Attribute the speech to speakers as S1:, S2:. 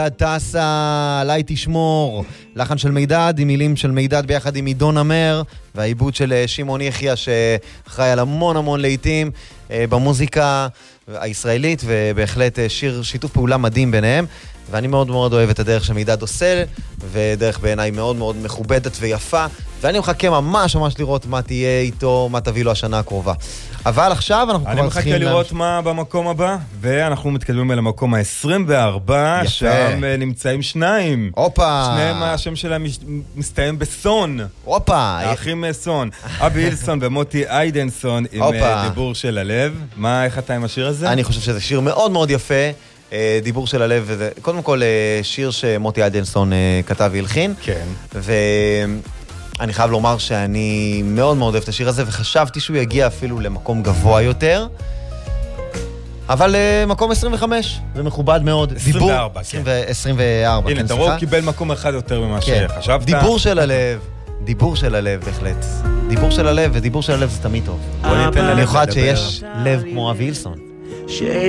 S1: טסה, עליי תשמור, לחן של מידד עם מילים של מידד ביחד עם עידון אמר, והעיבוד של שמעון יחיה שחי על המון לעיתים במוזיקה הישראלית, ובהחלט שיר שיתוף פעולה מדהים ביניהם, ואני מאוד אוהב את הדרך שמידד עושה, ודרך בעיניי מאוד מכובדת ויפה, ואני מחכה ממש לראות מה תהיה איתו, מה תביא לו השנה הקרובה. אבל עכשיו אנחנו כבר צריכים...
S2: אני מחכה לראות מה במקום הבא, ואנחנו מתקדמים אל המקום ה-24, שם נמצאים שניים.
S1: אופה.
S2: שניהם השם שלהם מסתיים בסון.
S1: אופה.
S2: האחים סון. אבי הילסון ומוטי איידנסון עם דיבור של הלב. איך אתה עם השיר הזה?
S1: אני חושב שזה שיר מאוד יפה. דיבור של הלב, וזה קודם כל שיר שמוטי איידנסון כתב והלחין.
S2: כן.
S1: אני חייב לומר שאני מאוד אוהב את השיר הזה, וחשבתי שהוא יגיע אפילו למקום גבוה יותר. אבל מקום 25, זה מכובד מאוד.
S2: 24, כן.
S1: 24,
S2: הנה, אתה רואה, הוא קיבל מקום אחד יותר ממה שחשבת.
S1: דיבור של הלב, בהחלט. דיבור של הלב, ודיבור של הלב זה תמיד טוב.
S2: בוא ניתן ללב
S1: במיוחד שיש לב כמו אבי הילסון.